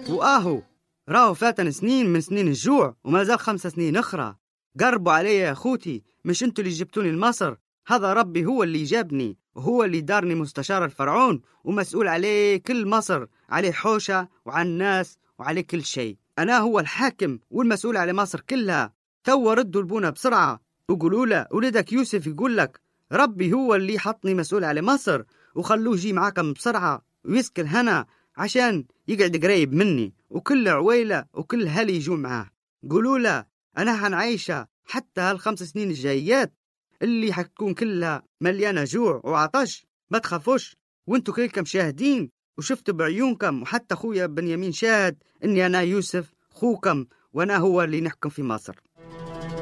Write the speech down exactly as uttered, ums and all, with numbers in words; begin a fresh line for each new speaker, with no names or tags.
وآهو راهو فاتن سنين من سنين الجوع وما زال خمس سنين أخرى. قربوا علي يا أخوتي، مش أنتوا اللي جبتوني لمصر، هذا ربي هو اللي جابني وهو اللي دارني مستشار الفرعون ومسؤول عليه كل مصر، عليه حوشة وعن الناس وعليه كل شيء. أنا هو الحاكم والمسؤول على مصر كلها. توا ردوا لبونا بسرعة وقولوا له ولدك يوسف يقول لك ربي هو اللي حطني مسؤول على مصر، وخلوه يجي معاكم بسرعة ويسكن هنا عشان يقعد قريب مني، وكل عويلة وكل هل يجوا معاه. قولوا له أنا حنعيشه حتى هالخمس سنين الجايات اللي حتكون كلها مليانة جوع وعطش. ما تخافوش، وانتوا كلكم شاهدين وشفتوا بعيونكم، وحتى خويا بنيامين شاهد اني انا يوسف خوكم وانا هو اللي نحكم في مصر.